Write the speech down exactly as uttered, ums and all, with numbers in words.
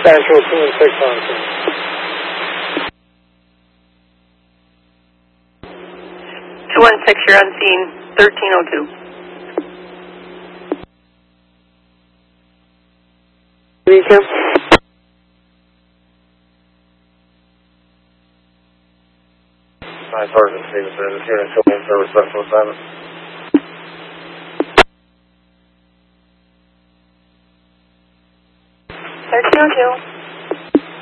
Central two and six on scene. two one six, you're on scene, thirteen oh two. Beacon. Nine Sergeant Stevenson, unit showing service, special assignment.